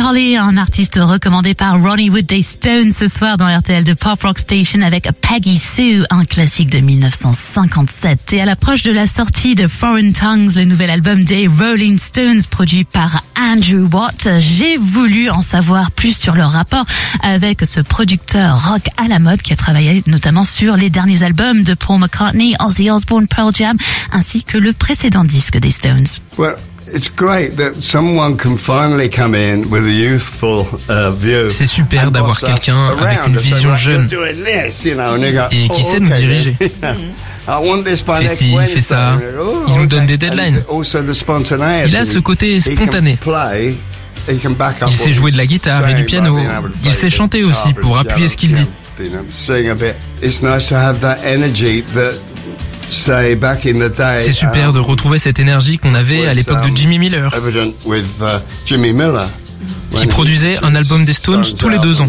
Holly, un artiste recommandé par Ronnie Wood des Stones ce soir dans RTL de Pop Rock Station avec Peggy Sue, un classique de 1957. Et à l'approche de la sortie de Foreign Tongues, le nouvel album des Rolling Stones produit par Andrew Watt, j'ai voulu en savoir plus sur leur rapport avec ce producteur rock à la mode qui a travaillé notamment sur les derniers albums de Paul McCartney, Ozzy Osbourne, Pearl Jam, ainsi que le précédent disque des Stones. Well, it's great that someone can finally come in with a youthful view. C'est super d'avoir quelqu'un avec une vision jeune et qui sait nous diriger. Fais ci, fais ça. Il nous donne des deadlines. Il a ce côté spontané. Il sait jouer de la guitare et du piano. Il sait chanter aussi pour appuyer ce qu'il dit. C'est super de retrouver cette énergie qu'on avait à l'époque de Jimmy Miller, qui produisait un album des Stones tous les 2 ans.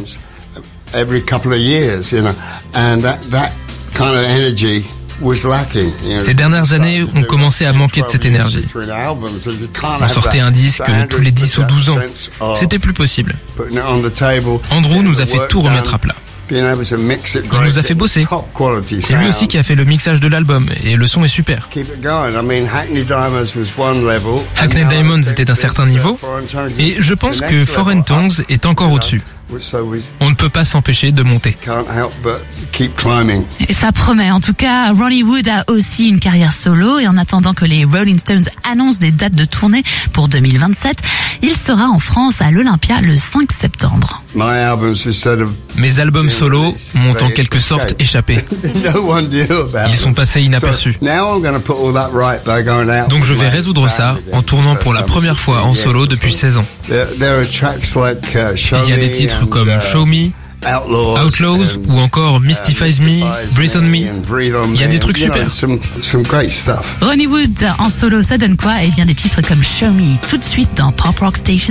Ces dernières années ont commencé à manquer de cette énergie. On sortait un disque tous les 10 ou 12 ans. C'était plus possible. Andrew nous a fait tout remettre à plat. Il nous a fait bosser. C'est lui aussi qui a fait le mixage de l'album et le son est super. Hackney Diamonds était d'un certain niveau et je pense que Foreign Tongues est encore au-dessus. On ne peut pas s'empêcher de monter. Et ça promet. En tout cas, Ronnie Wood a aussi une carrière solo et en attendant que les Rolling Stones annoncent des dates de tournée pour 2027, il sera en France à l'Olympia le 5 septembre. Mes albums solo m'ont en quelque sorte échappé. Ils sont passés inaperçus. Donc je vais résoudre ça en tournant pour la première fois en solo depuis 16 ans. Il y a des titres comme Show Me, Outlaws ou encore Mystifies Me, Breathe on Me. Il y a des trucs super. Ronnie Wood en solo, ça donne quoi? Eh bien des titres comme Show Me, tout de suite dans Pop Rock Station.